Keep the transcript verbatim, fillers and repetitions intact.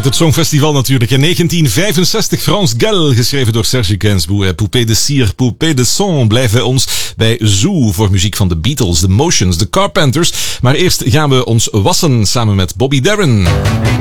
Uit het Songfestival natuurlijk. In negentien vijfenzestig France Gall, geschreven door Serge Gainsbourg. Poupée de cire, Poupée de son blijven wij ons bij Zoo voor muziek van de Beatles, The Motions, The Carpenters. Maar eerst gaan we ons wassen samen met Bobby Darin.